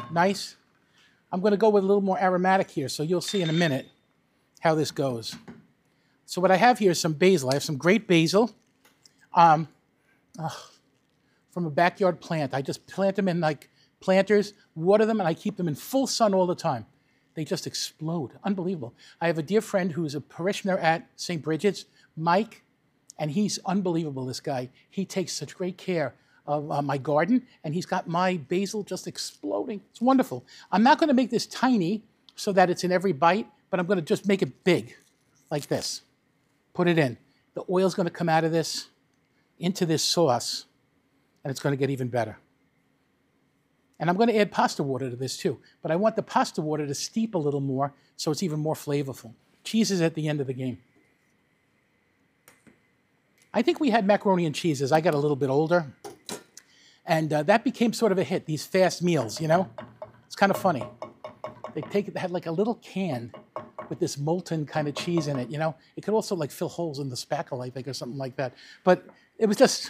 Nice. I'm going to go with a little more aromatic here, so you'll see in a minute how this goes. So what I have here is some basil. I have some great basil from a backyard plant. I just plant them in like planters, water them, and I keep them in full sun all the time. They just explode. Unbelievable. I have a dear friend who's a parishioner at St. Bridget's, Mike, and he's unbelievable, this guy. He takes such great care of my garden, and he's got my basil just exploding. It's wonderful. I'm not going to make this tiny so that it's in every bite, but I'm going to just make it big, like this. Put it in. The oil's going to come out of this into this sauce, and it's going to get even better. And I'm going to add pasta water to this too, but I want the pasta water to steep a little more so it's even more flavorful. Cheese is at the end of the game. I think we had macaroni and cheese as I got a little bit older, and that became sort of a hit, these fast meals, you know? It's kind of funny. They had like a little can with this molten kind of cheese in it, you know? It could also like fill holes in the spackle, I think, or something like that. But it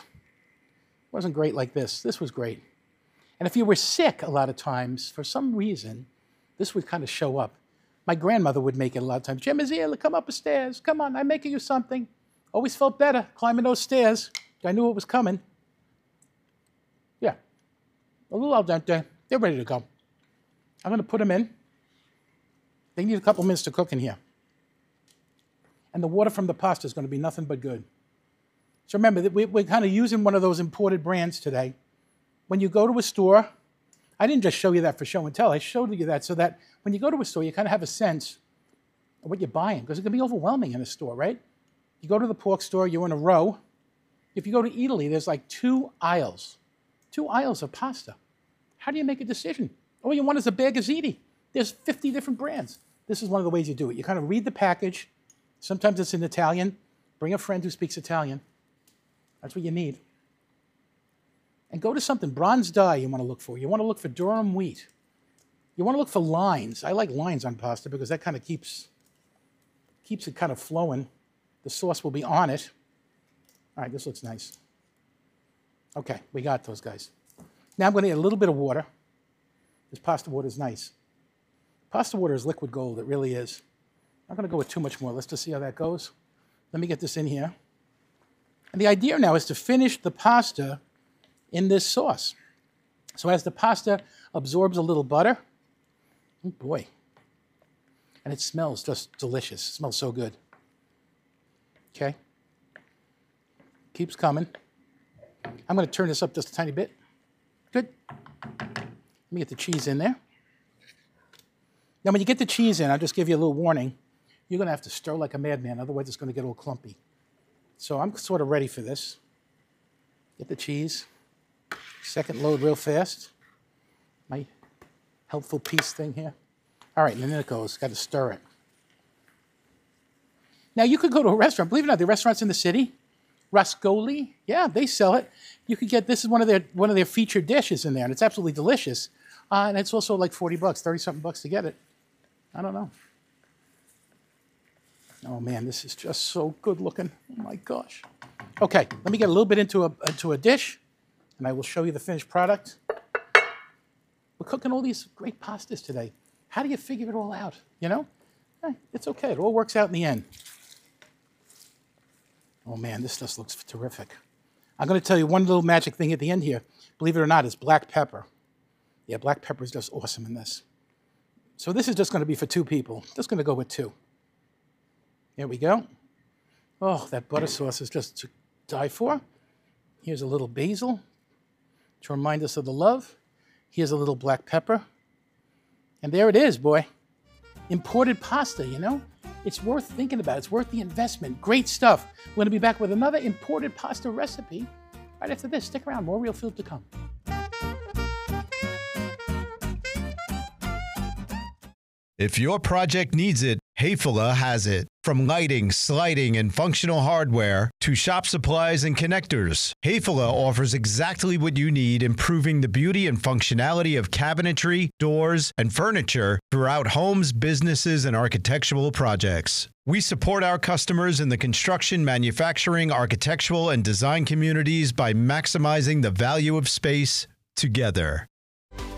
wasn't great like this. This was great. And if you were sick a lot of times, for some reason, this would kind of show up. My grandmother would make it a lot of times. Jim is here, come up the stairs. Come on, I'm making you something. Always felt better climbing those stairs. I knew it was coming. Yeah, a little al dente. They're ready to go. I'm going to put them in. They need a couple minutes to cook in here. And the water from the pasta is going to be nothing but good. So remember, that we're kind of using one of those imported brands today. When you go to a store, I didn't just show you that for show and tell. I showed you that so that when you go to a store, you kind of have a sense of what you're buying, because it can be overwhelming in a store, right? You go to the pork store, you're in a row. If you go to Italy, there's like 2 aisles of pasta. How do you make a decision? All you want is a bag of ziti. There's 50 different brands. This is one of the ways you do it. You kind of read the package. Sometimes it's in Italian. Bring a friend who speaks Italian. That's what you need. And go to something, bronze dye you want to look for. You want to look for durum wheat. You want to look for lines. I like lines on pasta because that kind of keeps it kind of flowing. The sauce will be on it. All right, this looks nice. Okay, we got those guys. Now I'm going to add a little bit of water. This pasta water is nice. Pasta water is liquid gold, it really is. I'm not going to go with too much more. Let's just see how that goes. Let me get this in here. And the idea now is to finish the pasta in this sauce. So as the pasta absorbs a little butter, oh boy, and it smells just delicious. It smells so good. Okay, keeps coming. I'm going to turn this up just a tiny bit. Good. Let me get the cheese in there. Now when you get the cheese in, I'll just give you a little warning. You're going to have to stir like a madman, otherwise it's going to get all clumpy. So I'm sort of ready for this. Get the cheese. Second load real fast. My helpful piece thing here. All right, and then it goes. Got to stir it. Now you could go to a restaurant. Believe it or not, the restaurants in the city, Rascoli, yeah, they sell it. You could get, this is one of their featured dishes in there, and it's absolutely delicious. And it's also like $40, 30-something bucks to get it. I don't know. Oh man, this is just so good looking. Oh my gosh. Okay, let me get a little bit into a dish, and I will show you the finished product. We're cooking all these great pastas today. How do you figure it all out, you know? It's okay, it all works out in the end. Oh man, this just looks terrific. I'm going to tell you one little magic thing at the end here. Believe it or not, is black pepper. Yeah, black pepper is just awesome in this. So this is just going to be for 2 people. Just going to go with 2. Here we go. Oh, that butter sauce is just to die for. Here's a little basil to remind us of the love. Here's a little black pepper. And there it is, boy. Imported pasta, you know? It's worth thinking about. It's worth the investment. Great stuff. We're going to be back with another imported pasta recipe right after this. Stick around. More Real Food to come. If your project needs it, Hayfula has it. From lighting, sliding, and functional hardware to shop supplies and connectors, Hayfula offers exactly what you need, improving the beauty and functionality of cabinetry, doors, and furniture throughout homes, businesses, and architectural projects. We support our customers in the construction, manufacturing, architectural, and design communities by maximizing the value of space together.